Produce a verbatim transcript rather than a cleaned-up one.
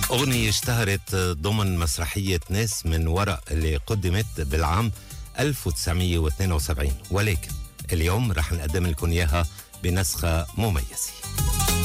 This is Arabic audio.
أغنية اشتهرت ضمن مسرحية ناس من ورق اللي قدمت بالعام ألف وتسعمية واثنين وسبعين، ولكن اليوم رح نقدم لكم إياها بنسخة مميزة.